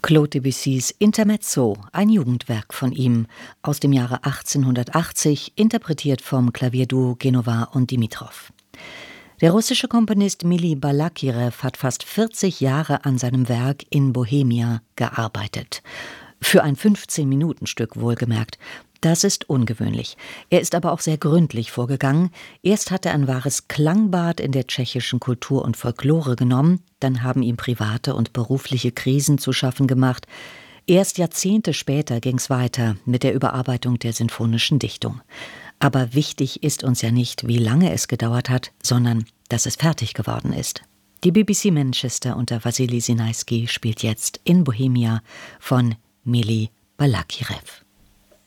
Claude Debussys Intermezzo, ein Jugendwerk von ihm, aus dem Jahre 1880, interpretiert vom Klavierduo Genova und Dimitrov. Der russische Komponist Mili Balakirev hat fast 40 Jahre an seinem Werk In Bohemia gearbeitet. Für ein 15-Minuten-Stück wohlgemerkt. Das ist ungewöhnlich. Er ist aber auch sehr gründlich vorgegangen. Erst hat er ein wahres Klangbad in der tschechischen Kultur und Folklore genommen, dann haben ihm private und berufliche Krisen zu schaffen gemacht. Erst Jahrzehnte später ging es weiter mit der Überarbeitung der sinfonischen Dichtung. Aber wichtig ist uns ja nicht, wie lange es gedauert hat, sondern dass es fertig geworden ist. Die BBC Manchester unter Wassily Sinaisky spielt jetzt In Bohemia von Mili Balakirev.